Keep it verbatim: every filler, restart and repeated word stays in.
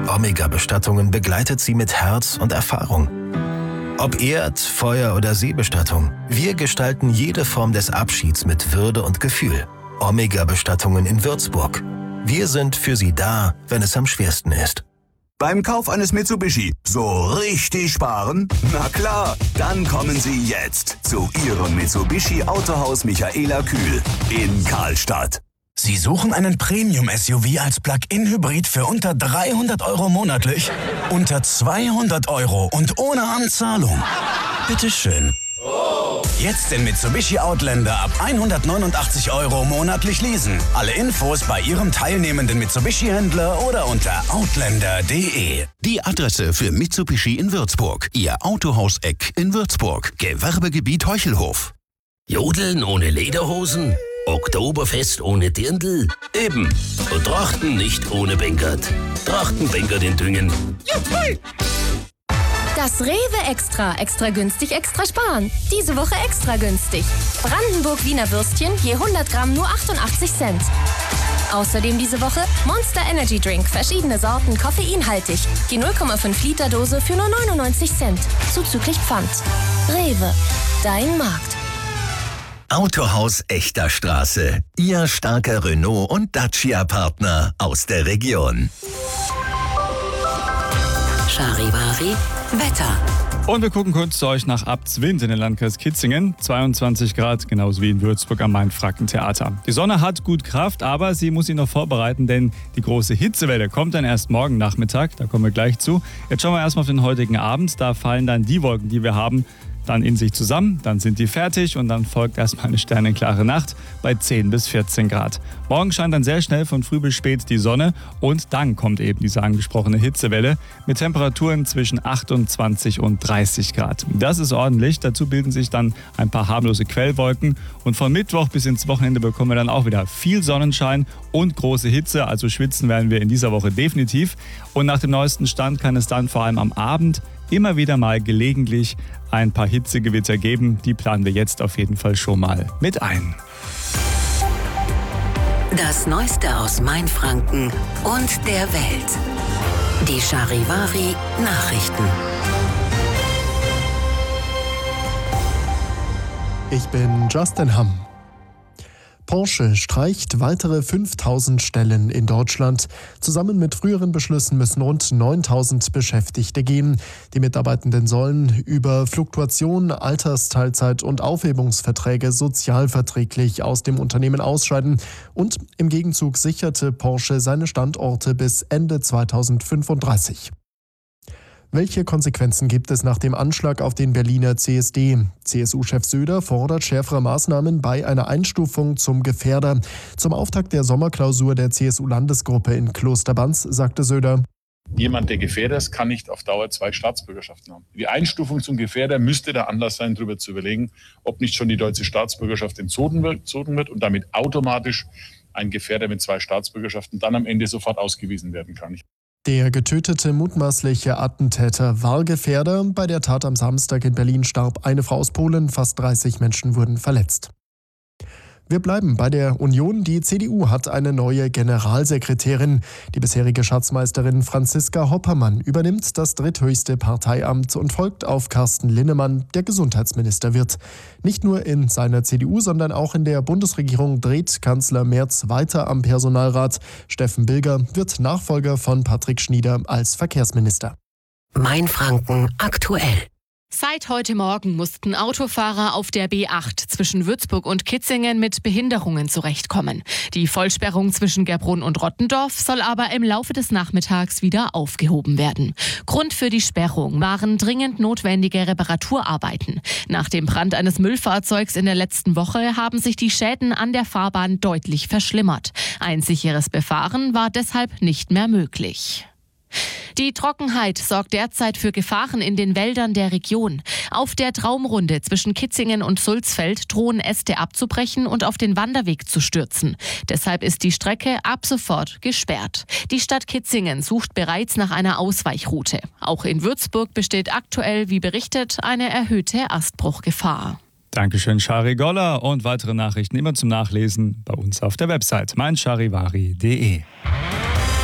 Omega-Bestattungen begleitet Sie mit Herz und Erfahrung. Ob Erd-, Feuer- oder Seebestattung, wir gestalten jede Form des Abschieds mit Würde und Gefühl. Omega-Bestattungen in Würzburg. Wir sind für Sie da, wenn es am schwersten ist. Beim Kauf eines Mitsubishi so richtig sparen? Na klar, dann kommen Sie jetzt zu Ihrem Mitsubishi Autohaus Michaela Kühl in Karlstadt. Sie suchen einen Premium-S U V als Plug-in-Hybrid für unter dreihundert Euro monatlich? Unter zweihundert Euro und ohne Anzahlung? Bitteschön. Jetzt den Mitsubishi Outlander ab hundertneunundachtzig Euro monatlich leasen. Alle Infos bei Ihrem teilnehmenden Mitsubishi-Händler oder unter outlander punkt de. Die Adresse für Mitsubishi in Würzburg. Ihr Autohaus-Eck in Würzburg. Gewerbegebiet Heuchelhof. Jodeln ohne Lederhosen? Oktoberfest ohne Dirndl? Eben. Und Trachten nicht ohne Bengert. Trachtenbengert in Düngen. Juhu! Das Rewe Extra. Extra günstig, extra sparen. Diese Woche extra günstig. Brandenburg Wiener Würstchen je hundert Gramm nur achtundachtzig Cent. Außerdem diese Woche Monster Energy Drink. Verschiedene Sorten, koffeinhaltig. Die null Komma fünf Liter Dose für nur neunundneunzig Cent. Zuzüglich Pfand. Rewe. Dein Markt. Autohaus Echter Straße. Ihr starker Renault- und Dacia-Partner aus der Region. Charivari Wetter. Und wir gucken kurz zu euch nach Abtswind in den Landkreis Kitzingen. zweiundzwanzig Grad, genauso wie in Würzburg am Main-Franken-Theater. Die Sonne hat gut Kraft, aber sie muss sich noch vorbereiten, denn die große Hitzewelle kommt dann erst morgen Nachmittag. Da kommen wir gleich zu. Jetzt schauen wir erstmal auf den heutigen Abend. Da fallen dann die Wolken, die wir haben, dann in sich zusammen, dann sind die fertig und dann folgt erstmal eine sternenklare Nacht bei zehn bis vierzehn Grad. Morgen scheint dann sehr schnell von früh bis spät die Sonne und dann kommt eben diese angesprochene Hitzewelle mit Temperaturen zwischen achtundzwanzig und dreißig Grad. Das ist ordentlich, dazu bilden sich dann ein paar harmlose Quellwolken und von Mittwoch bis ins Wochenende bekommen wir dann auch wieder viel Sonnenschein und große Hitze, also schwitzen werden wir in dieser Woche definitiv. Und nach dem neuesten Stand kann es dann vor allem am Abend immer wieder mal gelegentlich ein paar Hitzegewitter geben. Die planen wir jetzt auf jeden Fall schon mal mit ein. Das Neueste aus Mainfranken und der Welt. Die Charivari Nachrichten. Ich bin Justin Hamm. Porsche streicht weitere fünftausend Stellen in Deutschland. Zusammen mit früheren Beschlüssen müssen rund neuntausend Beschäftigte gehen. Die Mitarbeitenden sollen über Fluktuation, Altersteilzeit und Aufhebungsverträge sozialverträglich aus dem Unternehmen ausscheiden. Und im Gegenzug sicherte Porsche seine Standorte bis Ende zweitausendfünfunddreißig. Welche Konsequenzen gibt es nach dem Anschlag auf den Berliner C S D? C S U-Chef Söder fordert schärfere Maßnahmen bei einer Einstufung zum Gefährder. Zum Auftakt der Sommerklausur der C S U-Landesgruppe in Klosterbanz sagte Söder: Jemand, der Gefährder ist, kann nicht auf Dauer zwei Staatsbürgerschaften haben. Die Einstufung zum Gefährder müsste der Anlass sein, darüber zu überlegen, ob nicht schon die deutsche Staatsbürgerschaft entzogen wird und damit automatisch ein Gefährder mit zwei Staatsbürgerschaften dann am Ende sofort ausgewiesen werden kann. Der getötete mutmaßliche Attentäter war Gefährder. Bei der Tat am Samstag in Berlin starb eine Frau aus Polen, fast dreißig Menschen wurden verletzt. Wir bleiben bei der Union. Die C D U hat eine neue Generalsekretärin. Die bisherige Schatzmeisterin Franziska Hoppermann übernimmt das dritthöchste Parteiamt und folgt auf Carsten Linnemann, der Gesundheitsminister wird. Nicht nur in seiner C D U, sondern auch in der Bundesregierung dreht Kanzler Merz weiter am Personalrat. Steffen Bilger wird Nachfolger von Patrick Schnieder als Verkehrsminister. Mainfranken aktuell. Seit heute Morgen mussten Autofahrer auf der B acht zwischen Würzburg und Kitzingen mit Behinderungen zurechtkommen. Die Vollsperrung zwischen Gerbrunn und Rottendorf soll aber im Laufe des Nachmittags wieder aufgehoben werden. Grund für die Sperrung waren dringend notwendige Reparaturarbeiten. Nach dem Brand eines Müllfahrzeugs in der letzten Woche haben sich die Schäden an der Fahrbahn deutlich verschlimmert. Ein sicheres Befahren war deshalb nicht mehr möglich. Die Trockenheit sorgt derzeit für Gefahren in den Wäldern der Region. Auf der Traumrunde zwischen Kitzingen und Sulzfeld drohen Äste abzubrechen und auf den Wanderweg zu stürzen. Deshalb ist die Strecke ab sofort gesperrt. Die Stadt Kitzingen sucht bereits nach einer Ausweichroute. Auch in Würzburg besteht aktuell, wie berichtet, eine erhöhte Astbruchgefahr. Dankeschön, Shari Goller. Und weitere Nachrichten immer zum Nachlesen bei uns auf der Website mein charivari punkt de.